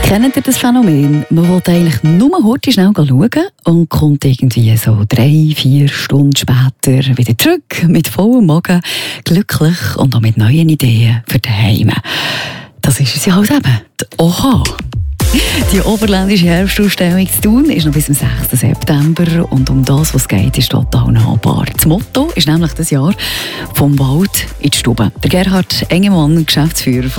Kennt ihr das Phänomen? Man will eigentlich nur heute schnell schauen und kommt irgendwie so 3-4 Stunden später wieder zurück mit vollem Magen, glücklich und auch mit neuen Ideen für die Heime. Das ist es ja halt eben. Oha! Die oberländische Herbstausstellung zu Thun ist noch bis zum 6. September und um das, was es geht, ist total nahbar. Das Motto ist nämlich das Jahr «Vom Wald in die Stube». Der Gerhard Engemann, Geschäftsführer